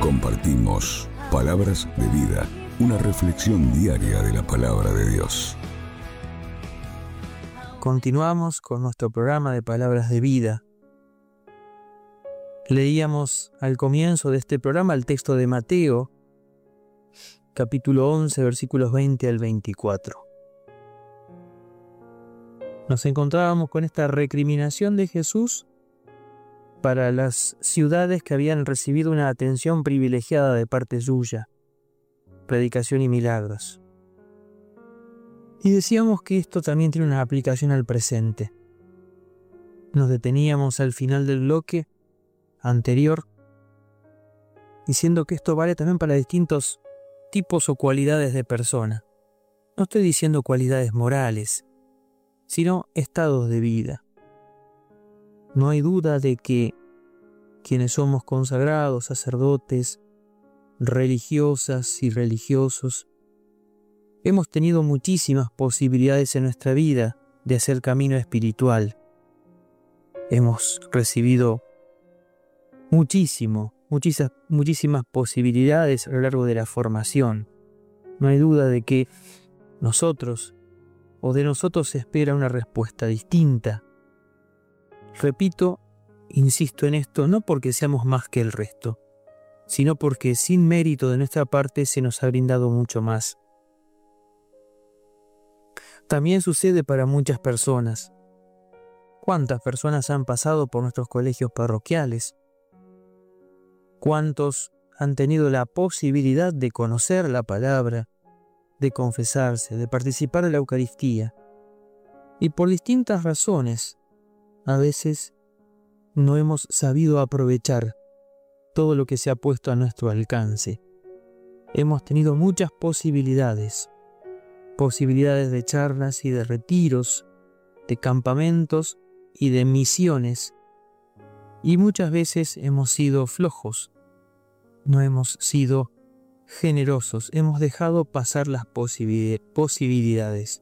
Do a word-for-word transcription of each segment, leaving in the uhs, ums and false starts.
Compartimos Palabras de Vida, una reflexión diaria de la Palabra de Dios. Continuamos con nuestro programa de Palabras de Vida. Leíamos al comienzo de este programa el texto de Mateo, capítulo once, versículos veinte al veinticuatro. Nos encontrábamos con esta recriminación de Jesús para las ciudades que habían recibido una atención privilegiada de parte suya, predicación y milagros. Y decíamos que esto también tiene una aplicación al presente. Nos deteníamos al final del bloque anterior, diciendo que esto vale también para distintos tipos o cualidades de persona. No estoy diciendo cualidades morales, sino estados de vida. No hay duda de que quienes somos consagrados, sacerdotes, religiosas y religiosos, hemos tenido muchísimas posibilidades en nuestra vida de hacer camino espiritual. Hemos recibido muchísimo, muchísimas, muchísimas posibilidades a lo largo de la formación. No hay duda de que nosotros, o de nosotros se espera una respuesta distinta. Repito, insisto en esto, no porque seamos más que el resto, sino porque sin mérito de nuestra parte se nos ha brindado mucho más. También sucede para muchas personas. ¿Cuántas personas han pasado por nuestros colegios parroquiales? ¿Cuántos han tenido la posibilidad de conocer la palabra, de confesarse, de participar de la Eucaristía? Y por distintas razones, a veces no hemos sabido aprovechar todo lo que se ha puesto a nuestro alcance. Hemos tenido muchas posibilidades, posibilidades de charlas y de retiros, de campamentos y de misiones, y muchas veces hemos sido flojos, no hemos sido generosos, hemos dejado pasar las posibilidades.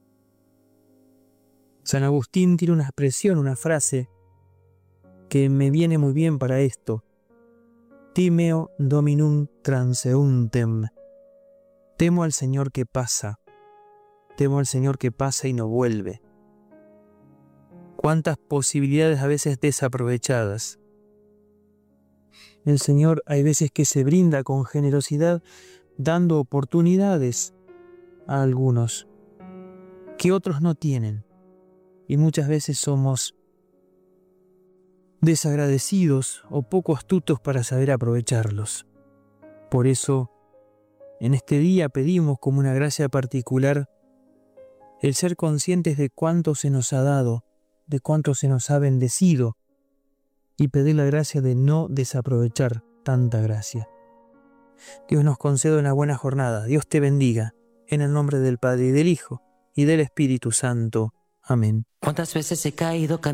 San Agustín tiene una expresión, una frase que me viene muy bien para esto. Timeo dominum transeuntem. Temo al Señor que pasa. Temo al Señor que pasa y no vuelve. Cuántas posibilidades a veces desaprovechadas. El Señor hay veces que se brinda con generosidad, dando oportunidades a algunos que otros no tienen. Y muchas veces somos desagradecidos o poco astutos para saber aprovecharlos. Por eso, en este día pedimos como una gracia particular el ser conscientes de cuánto se nos ha dado, de cuánto se nos ha bendecido, y pedir la gracia de no desaprovechar tanta gracia. Dios nos conceda una buena jornada. Dios te bendiga. En el nombre del Padre y del Hijo y del Espíritu Santo. Amén. ¿Cuántas veces he caído